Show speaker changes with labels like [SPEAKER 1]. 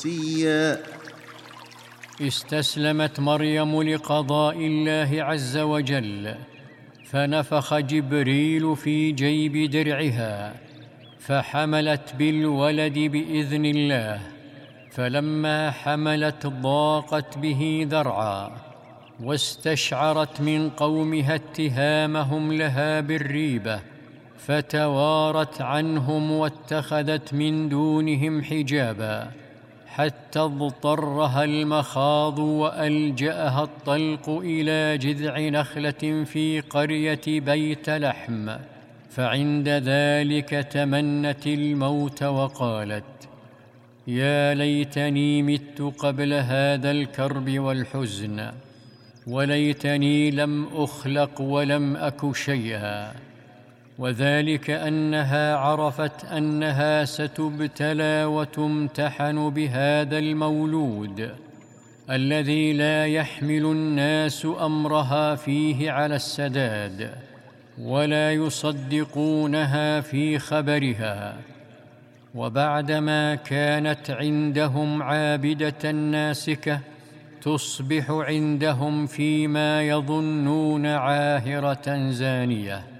[SPEAKER 1] سيا.
[SPEAKER 2] استسلمت مريم لقضاء الله عز وجل، فنفخ جبريل في جيب درعها، فحملت بالولد بإذن الله. فلما حملت ضاقت به ذرعا، واستشعرت من قومها اتهامهم لها بالريبة، فتوارت عنهم واتخذت من دونهم حجابا، حتى اضطرها المخاض وألجأها الطلق إلى جذع نخلة في قرية بيت لحم. فعند ذلك تمنت الموت وقالت: يا ليتني مت قبل هذا الكرب والحزن، وليتني لم أخلق ولم أك شيئا. وذلك أنها عرفت أنها ستبتلى وتمتحن بهذا المولود الذي لا يحمل الناس أمرها فيه على السداد، ولا يصدقونها في خبرها. وبعدما كانت عندهم عابدة ناسكة، تصبح عندهم فيما يظنون عاهرة زانية.